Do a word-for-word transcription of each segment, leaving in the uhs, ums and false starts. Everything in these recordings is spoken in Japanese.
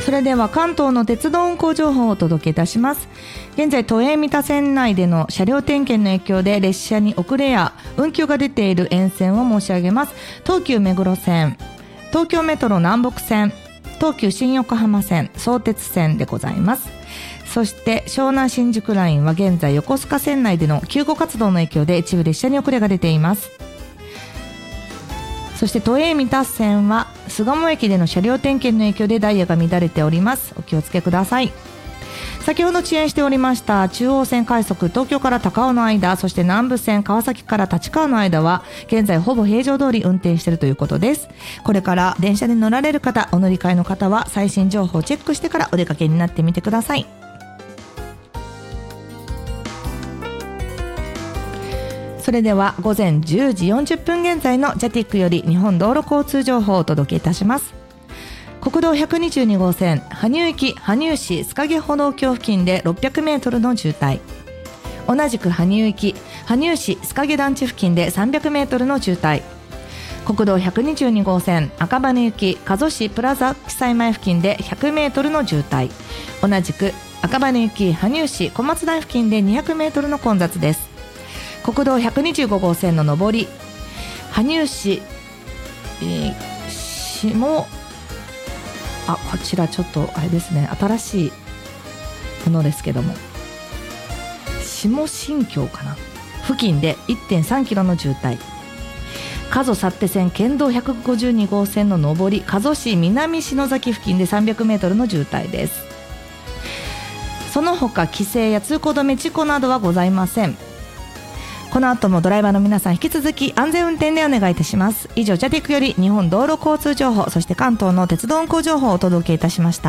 それでは関東の鉄道運行情報をお届けいたします。現在都営三田線内での車両点検の影響で列車に遅れや運休が出ている沿線を申し上げます。東急目黒線、東京メトロ南北線、東急新横浜線、相鉄線でございます。そして湘南新宿ラインは現在横須賀線内での救護活動の影響で一部列車に遅れが出ています。そして都営三田線は巣鴨駅での車両点検の影響でダイヤが乱れております。お気をつけください。先ほど遅延しておりました中央線快速東京から高尾の間、そして南武線川崎から立川の間は現在ほぼ平常通り運転しているということです。これから電車に乗られる方、お乗り換えの方は最新情報をチェックしてからお出かけになってみてください。それでは午前じゅうじよんじゅっぷん現在のジャティックより日本道路交通情報をお届けいたします。国道ひゃくにじゅうに号線羽生行き羽生市須影歩道橋付近でろっぴゃくメートルの渋滞、同じく羽生行き羽生市須影団地付近でさんびゃくメートルの渋滞、国道ひゃくにじゅうに号線赤羽行き加須市プラザ記載前付近でひゃくメートルの渋滞、同じく赤羽行き羽生市小松台付近でにひゃくメートルの混雑です。国道ひゃくにじゅうご号線の上り羽生市、えー、下あこちらちょっとあれですね、新しいものですけども下新京かな付近で いってんさんキロの渋滞、加須幸手線県道ひゃくごじゅうに号線の上り加須市南篠崎付近でさんびゃくメートルの渋滞です。その他規制や通行止め事故などはございません。この後もドライバーの皆さん引き続き安全運転でお願いいたします。以上ジャティックより日本道路交通情報、そして関東の鉄道運行情報をお届けいたしました。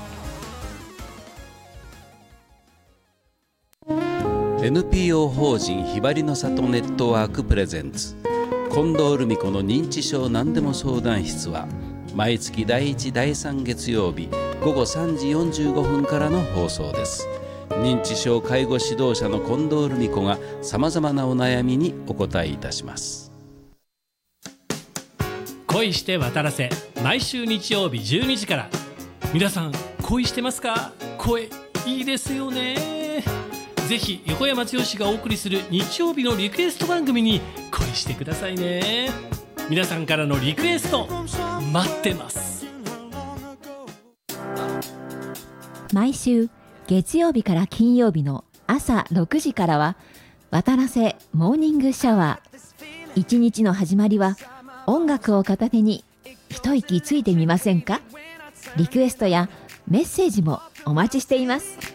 エヌピーオー 法人ひばりの里ネットワークプレゼンツ近藤留美子の認知症何でも相談室は毎月だいいちだいさん月曜日午後さんじよんじゅうごふんからの放送です。認知症介護指導者の近藤留美子がさまざまなお悩みにお答えいたします。 恋して渡らせ、毎週日曜日じゅうにじから。皆さん恋してますか？声いいですよね。ぜひ横山剛がお送りする日曜日のリクエスト番組に恋してくださいね。皆さんからのリクエスト待ってます。 毎週月曜日から金曜日の朝ろくじからは渡らせモーニングシャワー。一日の始まりは音楽を片手に一息ついてみませんか？リクエストやメッセージもお待ちしています。